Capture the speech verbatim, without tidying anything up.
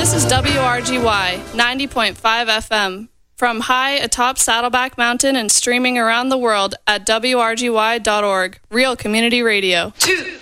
This is W R G Y ninety point five F M from high atop Saddleback Mountain and streaming around the world at W R G Y dot org. Real Community Radio. Two.